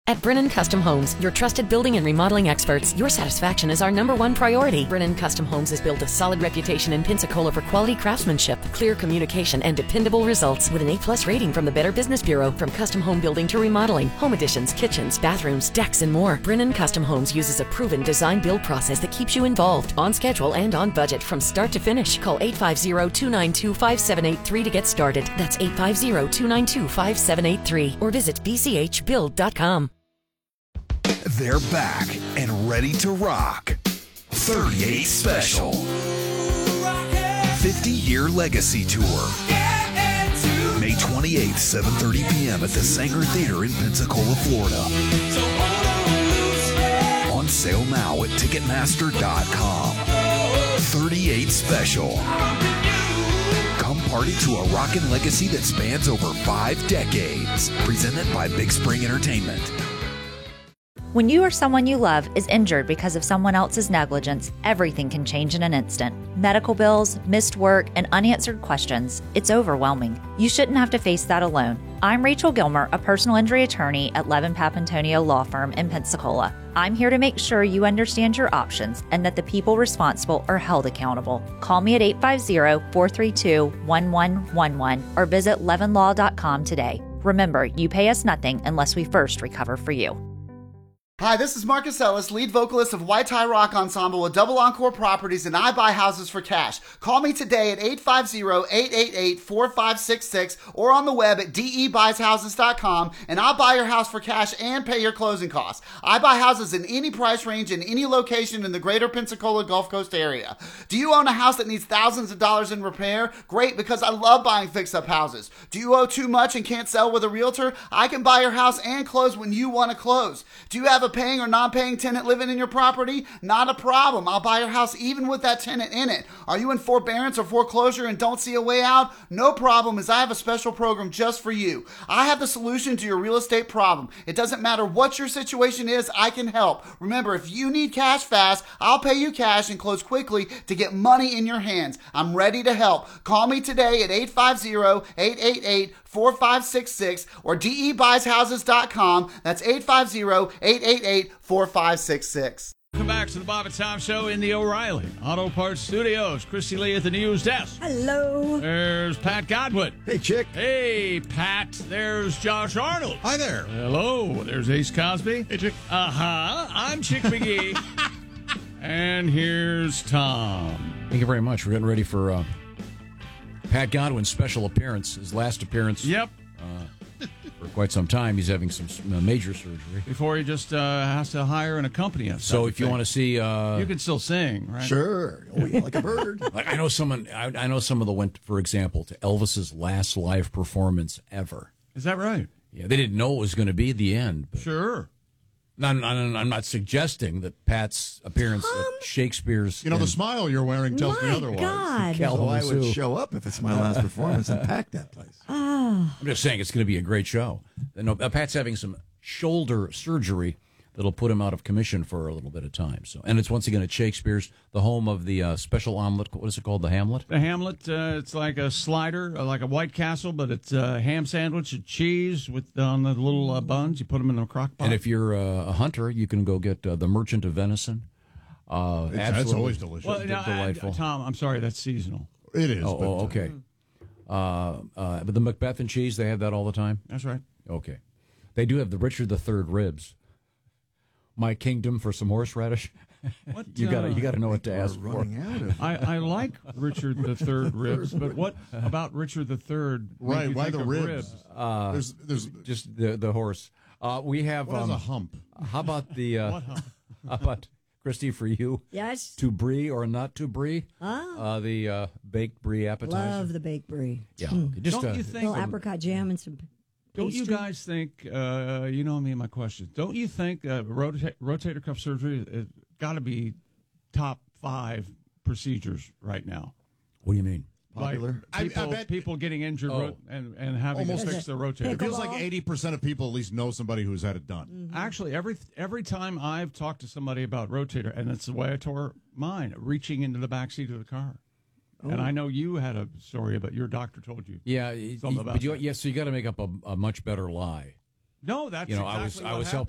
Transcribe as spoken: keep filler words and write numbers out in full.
At Brennan Custom Homes, your trusted building and remodeling experts, your satisfaction is our number one priority. Brennan Custom Homes has built a solid reputation in Pensacola for quality craftsmanship, clear communication, and dependable results with an A-plus rating from the Better Business Bureau. From custom home building to remodeling, home additions, kitchens, bathrooms, decks, and more, Brennan Custom Homes uses a proven design-build process that keeps you involved, on schedule, and on budget from start to finish. Call eight five zero, two nine two, five seven eight three to get started. That's eight five zero, two nine two, five seven eight three or visit b c h build dot com. They're back and ready to rock. thirty-eight Special. fifty-year Legacy Tour. May twenty-eighth, seven thirty p.m. at the Sanger Theater in Pensacola, Florida. On sale now at Ticketmaster dot com. thirty-eight Special. Come party to a rockin' legacy that spans over five decades. Presented by Big Spring Entertainment. When you or someone you love is injured because of someone else's negligence, everything can change in an instant. Medical bills, missed work, and unanswered questions. It's overwhelming. You shouldn't have to face that alone. I'm Rachel Gilmer, a personal injury attorney at Levin Papantonio Law Firm in Pensacola. I'm here to make sure you understand your options and that the people responsible are held accountable. Call me at eight five zero, four three two, one one one one or visit levin law dot com today. Remember, you pay us nothing unless we first recover for you. Hi, this is Marcus Ellis, lead vocalist of White Tie Rock Ensemble with Double Encore Properties, and I buy houses for cash. Call me today at eight five zero, eight eight eight, four five six six or on the web at d e buys houses dot com, and I'll buy your house for cash and pay your closing costs. I buy houses in any price range in any location in the greater Pensacola Gulf Coast area. Do you own a house that needs thousands of dollars in repair? Great, because I love buying fix-up houses. Do you owe too much and can't sell with a realtor? I can buy your house and close when you want to close. Do you have a paying or non-paying tenant living in your property? Not a problem. I'll buy your house even with that tenant in it. Are you in forbearance or foreclosure and don't see a way out? No problem, as I have a special program just for you. I have the solution to your real estate problem. It doesn't matter what your situation is, I can help. Remember, if you need cash fast, I'll pay you cash and close quickly to get money in your hands. I'm ready to help. Call me today at eight five zero, eight eight eight, four five six six or d e buys houses dot com. That's eight five zero, eight eight eight, four five six six. Welcome back to the Bob and Tom Show in the O'Reilly Auto Parts Studios. Christy Lee at the news desk. Hello. There's Pat Godwin. Hey, Chick. Hey, Pat. There's Josh Arnold. Hi there. Hello. There's Ace Cosby. Hey, Chick. Uh-huh. I'm Chick McGee. And here's Tom. Thank you very much. We're getting ready for uh, Pat Godwin's special appearance, his last appearance. Yep. Uh, for quite some time. He's having some uh, major surgery. Before he just uh, has to hire and accompany us. So if you want to see... Uh, you can still sing, right? Sure. Oh, yeah, like a bird. Like I know someone. I, I know someone that went, for example, to Elvis's last live performance ever. Is that right? Yeah, they didn't know it was going to be the end. But Sure. I'm, I'm, I'm not suggesting that Pat's appearance Tom? at Shakespeare's... You know, the smile you're wearing tells My me otherwise. God. So I would Zoo. show up if it's my last performance and pack that place. Oh. I'm just saying it's going to be a great show. No, uh, Pat's having some shoulder surgery that'll put him out of commission for a little bit of time. So, and it's once again at Shakespeare's, the home of the uh, special omelet. What is it called? The Hamlet? The Hamlet, uh, it's like a slider, uh, like a White Castle, but it's a ham sandwich and cheese with on the little uh, buns. You put them in the crock pot. And if you're uh, a hunter, you can go get uh, the Merchant of Venison. Uh, It's- that's absolutely always delicious. well, now, I- delightful. Tom, I'm sorry, that's seasonal. It is. Oh, but, oh, okay. Uh, uh, but the Macbeth and cheese, they have that all the time? That's right. Okay. They do have the Richard the Third ribs. My kingdom for some horseradish. What, You uh, gotta, you gotta know what to We're ask for. running out of. I, I like Richard the Third ribs, but what about Richard the Third? Right, why the ribs? Uh, There's, there's, just the the horse. Uh, we have. what is um, a hump? How about the? Uh, What, huh? how about Christy for you? Yes. To brie or not to brie? Oh. Uh, the uh, baked brie appetizer. Love the baked brie. Yeah. Mm. okay, Just Don't uh, you A think? little apricot jam and some Don't you pastry. guys think? Uh, you know me and my questions. Don't you think uh, rota- rotator cuff surgery has got to be top five procedures right now? What do you mean? Popular? I- I Like people, bet- people getting injured Oh. ro- and and having Almost to fix their rotator. It feels Pickleball? like eighty percent of people at least know somebody who's had it done. Mm-hmm. Actually, every every time I've talked to somebody about rotator, and it's the way I tore mine, reaching into the back seat of the car. And I know you had a story about your doctor told you. Yeah, y- Something y- about but you, that. yes, so you got to make up a, a much better lie. No, that's You know, I was exactly I what was happened.